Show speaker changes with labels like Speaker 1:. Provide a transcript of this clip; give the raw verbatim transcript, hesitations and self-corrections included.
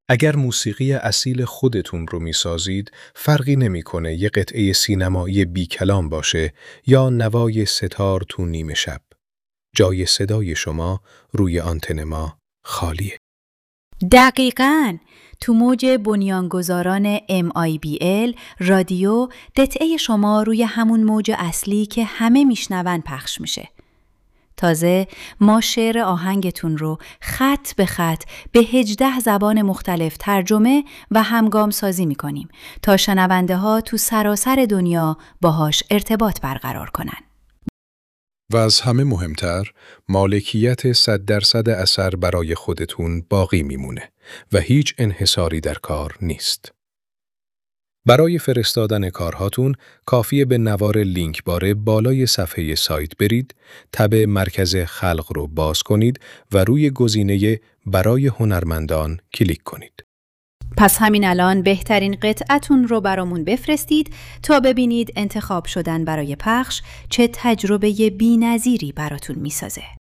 Speaker 1: اگر موسیقی اصیل خودتون رو میسازید، فرقی نمیکنه یه قطعه سینمایی بی کلام باشه یا نوای ستار تو نیمه شب. جای صدای شما روی آنتن ما خالیه.
Speaker 2: دقیقاً. تو موج بنیانگذاران ام آی بی ال رادیو، قطعه شما روی همون موج اصلی که همه میشنون پخش میشه. تازه ما شعر آهنگتون رو خط به خط به هجده زبان مختلف ترجمه و همگام سازی میکنیم تا شنونده ها تو سراسر دنیا باهاش ارتباط برقرار کنن.
Speaker 1: و از همه مهمتر، مالکیت صد درصد اثر برای خودتون باقی میمونه و هیچ انحصاری در کار نیست. برای فرستادن کارهاتون کافیه به نوار لینک باره بالای صفحه سایت برید، تب مرکز خلق رو باز کنید و روی گزینه برای هنرمندان کلیک کنید.
Speaker 2: پس همین الان بهترین قطعتون رو برامون بفرستید تا ببینید انتخاب شدن برای پخش چه تجربه بی‌نظیری براتون میسازه.